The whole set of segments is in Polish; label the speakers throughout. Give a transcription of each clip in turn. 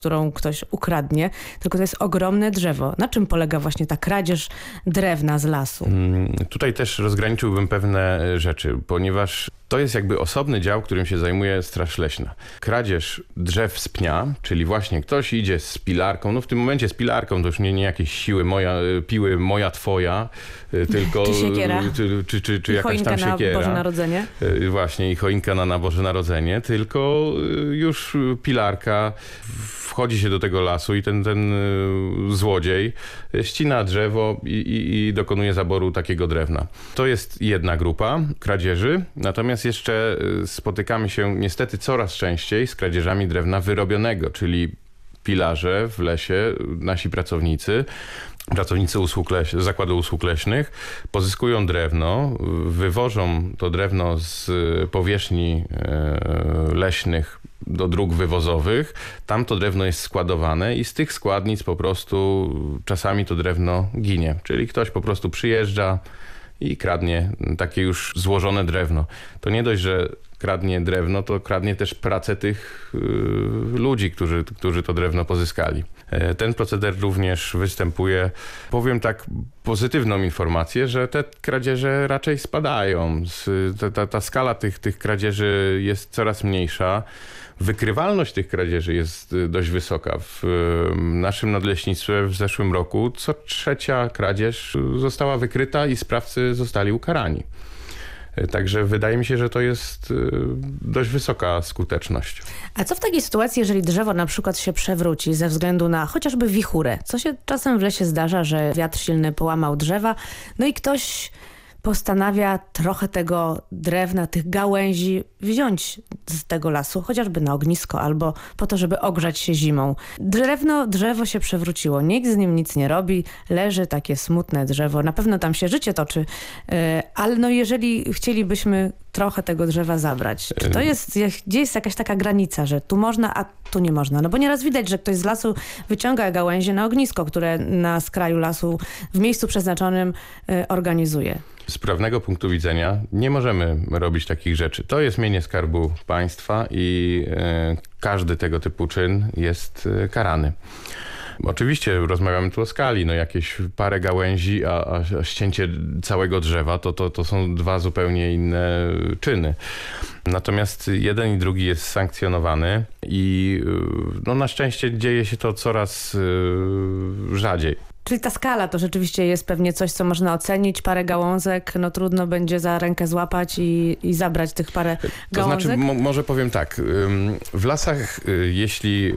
Speaker 1: którą ktoś ukradnie, tylko to jest ogromne drzewo. Na czym polega właśnie ta kradzież drewna z lasu?
Speaker 2: Tutaj też rozgraniczyłbym pewne rzeczy, ponieważ to jest jakby osobny dział, którym się zajmuje Straż Leśna. Kradzież drzew z pnia, czyli właśnie ktoś idzie z pilarką, no w tym momencie z pilarką to już nie jakieś piły moja, twoja, tylko...
Speaker 1: Czy siekiera.
Speaker 2: Czy jakaś tam siekiera.
Speaker 1: Na Boże Narodzenie.
Speaker 2: Właśnie i choinka na Boże Narodzenie, tylko już pilarka, wchodzi się do tego lasu i ten złodziej ścina drzewo i dokonuje zaboru takiego drewna. To jest jedna grupa kradzieży, natomiast jeszcze spotykamy się niestety coraz częściej z kradzieżami drewna wyrobionego, czyli pilarze w lesie, nasi pracownicy Zakładu Usług Leśnych pozyskują drewno, wywożą to drewno z powierzchni leśnych do dróg wywozowych. Tam to drewno jest składowane i z tych składnic po prostu czasami to drewno ginie. Czyli ktoś po prostu przyjeżdża i kradnie takie już złożone drewno. To nie dość, że kradnie drewno, to kradnie też pracę tych ludzi, którzy to drewno pozyskali. Ten proceder również występuje, powiem tak, pozytywną informację, że te kradzieże raczej spadają. Ta skala tych kradzieży jest coraz mniejsza. Wykrywalność tych kradzieży jest dość wysoka. W naszym nadleśnictwie w zeszłym roku co trzecia kradzież została wykryta i sprawcy zostali ukarani. Także wydaje mi się, że to jest dość wysoka skuteczność.
Speaker 1: A co w takiej sytuacji, jeżeli drzewo na przykład się przewróci ze względu na chociażby wichurę? Co się czasem w lesie zdarza, że wiatr silny połamał drzewa, no i ktoś postanawia trochę tego drewna, tych gałęzi wziąć z tego lasu, chociażby na ognisko albo po to, żeby ogrzać się zimą. Drzewo się przewróciło, nikt z nim nic nie robi, leży takie smutne drzewo. Na pewno tam się życie toczy, ale no jeżeli chcielibyśmy trochę tego drzewa zabrać, czy to jest, gdzie jest jakaś taka granica, że tu można, a tu nie można? No bo nieraz widać, że ktoś z lasu wyciąga gałęzie na ognisko, które na skraju lasu w miejscu przeznaczonym organizuje.
Speaker 2: Z prawnego punktu widzenia nie możemy robić takich rzeczy. To jest mienie Skarbu Państwa i każdy tego typu czyn jest karany. Oczywiście rozmawiamy tu o skali, no jakieś parę gałęzi, a ścięcie całego drzewa to są dwa zupełnie inne czyny. Natomiast jeden i drugi jest sankcjonowany i no na szczęście dzieje się to coraz rzadziej.
Speaker 1: Czyli ta skala to rzeczywiście jest pewnie coś, co można ocenić. Parę gałązek, no trudno będzie za rękę złapać i zabrać tych parę gałązek.
Speaker 2: To znaczy, może powiem tak, w lasach, jeśli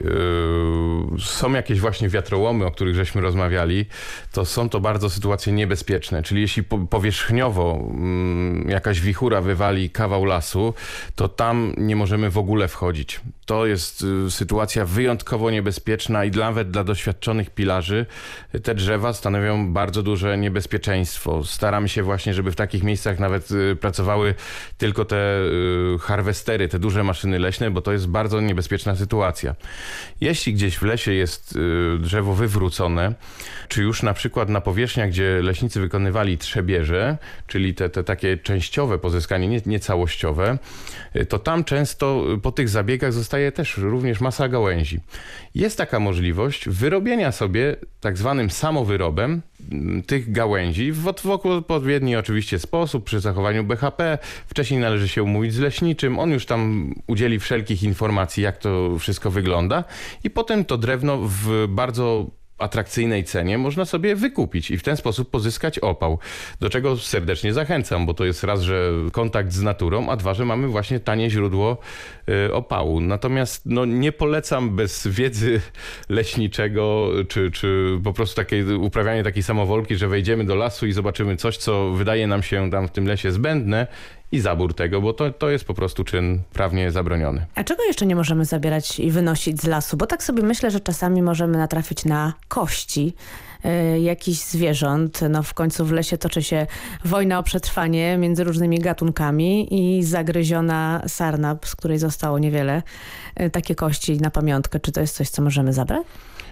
Speaker 2: są jakieś właśnie wiatrołomy, o których żeśmy rozmawiali, to są to bardzo sytuacje niebezpieczne. Czyli jeśli powierzchniowo jakaś wichura wywali kawał lasu, to tam nie możemy w ogóle wchodzić. To jest sytuacja wyjątkowo niebezpieczna i nawet dla doświadczonych pilarzy te drzewa stanowią bardzo duże niebezpieczeństwo. Staramy się właśnie, żeby w takich miejscach nawet pracowały tylko te harwestery, te duże maszyny leśne, bo to jest bardzo niebezpieczna sytuacja. Jeśli gdzieś w lesie jest drzewo wywrócone, czy już na przykład na powierzchniach, gdzie leśnicy wykonywali trzebieże, czyli te takie częściowe pozyskanie, nie całościowe, to tam często po tych zabiegach zostaje też również masa gałęzi. Jest taka możliwość wyrobienia sobie tak zwanym samowyrobem tych gałęzi w odpowiedni oczywiście sposób, przy zachowaniu BHP. Wcześniej należy się umówić z leśniczym, on już tam udzieli wszelkich informacji, jak to wszystko wygląda i potem to drewno w bardzo atrakcyjnej cenie można sobie wykupić i w ten sposób pozyskać opał. Do czego serdecznie zachęcam, bo to jest raz, że kontakt z naturą, a dwa, że mamy właśnie tanie źródło opału. Natomiast no, nie polecam bez wiedzy leśniczego, czy po prostu uprawianie takiej samowolki, że wejdziemy do lasu i zobaczymy coś, co wydaje nam się tam w tym lesie zbędne i zabór tego, bo to jest po prostu czyn prawnie zabroniony.
Speaker 1: A czego jeszcze nie możemy zabierać i wynosić z lasu? Bo tak sobie myślę, że czasami możemy natrafić na kości jakichś zwierząt. No w końcu w lesie toczy się wojna o przetrwanie między różnymi gatunkami i zagryziona sarna, z której zostało niewiele. Takie kości na pamiątkę. Czy to jest coś, co możemy zabrać?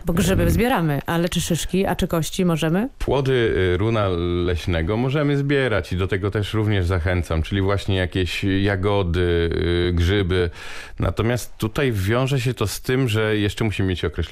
Speaker 1: Bo grzyby zbieramy, ale czy szyszki, a czy kości możemy?
Speaker 2: Płody runa leśnego możemy zbierać i do tego też również zachęcam, czyli właśnie jakieś jagody, grzyby. Natomiast tutaj wiąże się to z tym, że jeszcze musimy mieć określone